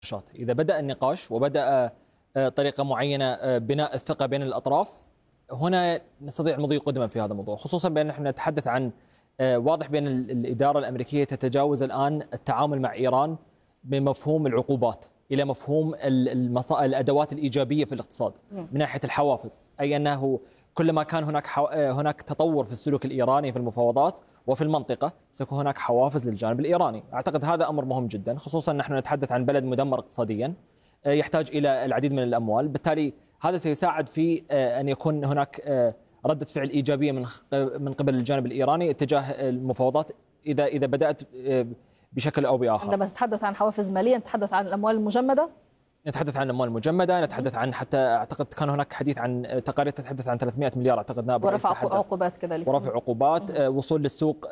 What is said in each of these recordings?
إذا بدأ النقاش وبدأ طريقة معينة بناء الثقة بين الأطراف، هنا نستطيع المضي قدما في هذا الموضوع، خصوصا بأن نحن نتحدث عن واضح بأن الإدارة الأمريكية تتجاوز الآن التعامل مع إيران بمفهوم العقوبات إلى مفهوم الأدوات الإيجابية في الاقتصاد من ناحية الحوافز، أي أنه كلما كان هناك تطور في السلوك الإيراني في المفاوضات وفي المنطقة سيكون هناك حوافز للجانب الإيراني. أعتقد هذا أمر مهم جدا، خصوصا نحن نتحدث عن بلد مدمر اقتصاديا يحتاج إلى العديد من الأموال، بالتالي هذا سيساعد في أن يكون هناك ردة فعل إيجابية من قبل الجانب الإيراني اتجاه المفاوضات إذا بدأت بشكل أو بآخر. عندما تتحدث عن حوافز مالية نتحدث عن الأموال المجمدة؟ نتحدث عن الأموال المجمدة، نتحدث عن حتى أعتقد كان هناك حديث عن تقارير تتحدث عن 300 مليار أعتقد نائب ورفع عقوبات كذلك، ورفع عقوبات، وصول للسوق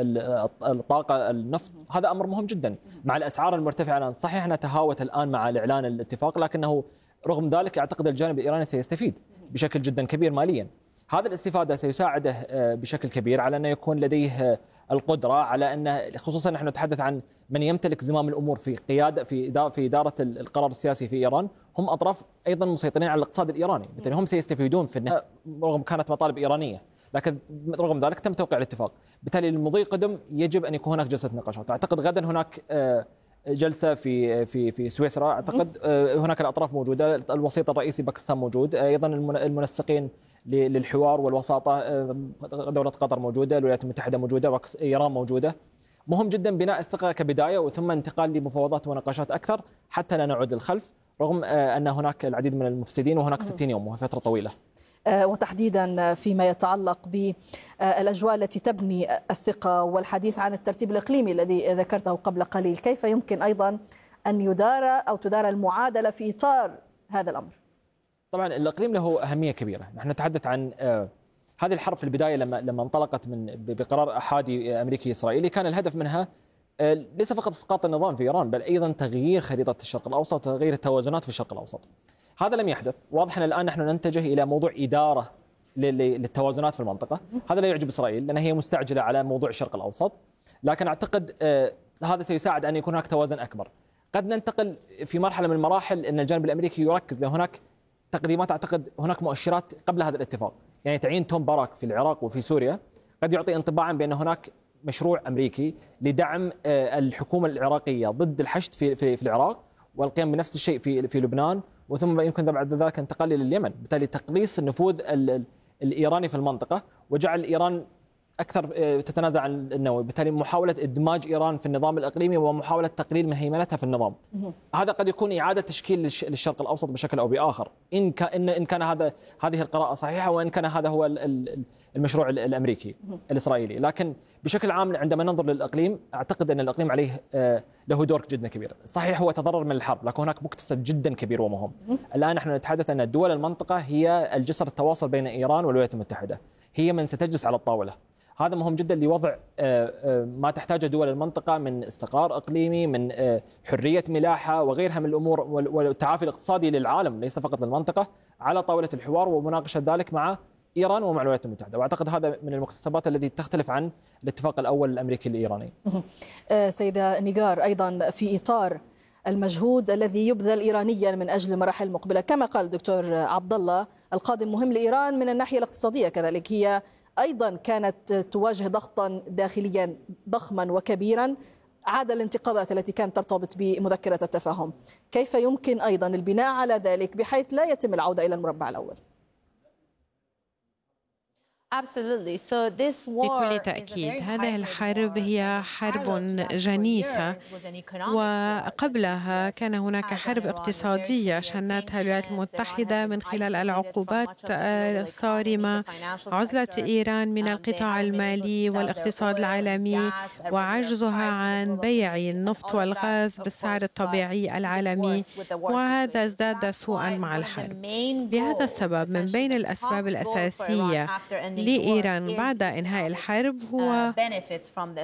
الطاقة النفط. هذا أمر مهم جدا مع الأسعار المرتفعة الآن. صحيح أنها تهاوت الآن مع الإعلان الاتفاق، لكنه رغم ذلك أعتقد الجانب الإيراني سيستفيد بشكل جدا كبير ماليا. هذا الاستفادة سيساعده بشكل كبير على أن يكون لديه القدرة على أن، خصوصا نحن نتحدث عن من يمتلك زمام الأمور في قيادة في إدارة القرار السياسي في إيران، هم أطراف أيضا مسيطرين على الاقتصاد الإيراني، بالتالي هم سيستفيدون في النهاية رغم كانت مطالب إيرانية، لكن رغم ذلك تم توقيع الاتفاق. بالتالي المضي قدم يجب أن يكون هناك جلسة نقاشات. أعتقد غدا هناك جلسة في سويسرا، أعتقد هناك الأطراف موجودة، الوسيط الرئيسي باكستان موجود، أيضا المنسقين للحوار والوساطة دولة قطر موجودة، الولايات المتحدة موجودة، إيران موجودة. مهم جدا بناء الثقة كبداية وثم انتقال لمفاوضات ونقاشات أكثر حتى لا نعود للخلف، رغم أن هناك العديد من المفسدين وهناك 60 يوم وهي فترة طويلة. وتحديدا فيما يتعلق بالأجواء التي تبني الثقة والحديث عن الترتيب الإقليمي الذي ذكرته قبل قليل، كيف يمكن أيضا أن تدار المعادلة في إطار هذا الأمر؟ طبعا الإقليم له أهمية كبيرة. نحن نتحدث عن هذه الحرب في البداية لما انطلقت بقرار أحادي أمريكي إسرائيلي، كان الهدف منها ليس فقط إسقاط النظام في إيران بل أيضا تغيير خريطة الشرق الأوسط وتغيير التوازنات في الشرق الأوسط. هذا لم يحدث. واضح أن الآن نحن نتجه إلى موضوع إدارة للتوازنات في المنطقة. هذا لا يعجب إسرائيل لأن هي مستعجلة على موضوع الشرق الأوسط، لكن أعتقد هذا سيساعد أن يكون هناك توازن أكبر. قد ننتقل في مرحلة من المراحل أن الجانب الأمريكي يركز، لأن هناك تقديمات، أعتقد هناك مؤشرات قبل هذا الاتفاق، يعني تعيين توم باراك في العراق وفي سوريا قد يعطي انطباعا بأن هناك مشروع أمريكي لدعم الحكومة العراقية ضد الحشد في العراق، والقيام بنفس الشيء في لبنان، وثم يمكن بعد ذلك انتقال إلى اليمن، بالتالي تقليص النفوذ الإيراني في المنطقة وجعل إيران أكثر تتنازع عن النووي، بالتالي محاولة إدماج إيران في النظام الإقليمي ومحاولة تقليل من هيمنتها في النظام. هذا قد يكون إعادة تشكيل للشرق الأوسط بشكل أو بآخر، إن كان هذه القراءة صحيحة، وإن كان هذا هو المشروع الأمريكي الإسرائيلي. لكن بشكل عام عندما ننظر للإقليم، أعتقد أن الإقليم عليه له دور جدا كبير. صحيح هو تضرر من الحرب، لكن هناك مكتسب جدا كبير ومهم. الآن نحن نتحدث أن دول المنطقة هي الجسر التواصل بين إيران والولايات المتحدة، هي من ستجلس على الطاولة. هذا مهم جدا لوضع ما تحتاجه دول المنطقة من استقرار إقليمي، من حرية ملاحة وغيرها من الأمور، والتعافي الاقتصادي للعالم ليس فقط للمنطقة، على طاولة الحوار ومناقشة ذلك مع إيران ومع الولايات المتحدة. وأعتقد هذا من المكتسبات التي تختلف عن الاتفاق الأول الأمريكي الإيراني. سيدة نيغار، أيضا في إطار المجهود الذي يبذل إيرانيا من أجل المراحل المقبلة، كما قال الدكتور عبد الله، القادم مهم لإيران من الناحية الاقتصادية، كذلك هي أيضا كانت تواجه ضغطا داخليا ضخما وكبيرا عاد الانتقادات التي كانت ترتبط بمذكرة التفاهم. كيف يمكن أيضا البناء على ذلك بحيث لا يتم العودة إلى المربع الأول؟ بكل تأكيد هذه الحرب هي حرب جنيفة، وقبلها كان هناك حرب اقتصادية شنتها الولايات المتحدة من خلال العقوبات الصارمة، عزلة إيران من القطاع المالي والاقتصاد العالمي، وعجزها عن بيع النفط والغاز بالسعر الطبيعي العالمي، وهذا ازداد سوءا مع الحرب. لهذا السبب من بين الأسباب الأساسية لإيران بعد إنهاء الحرب هو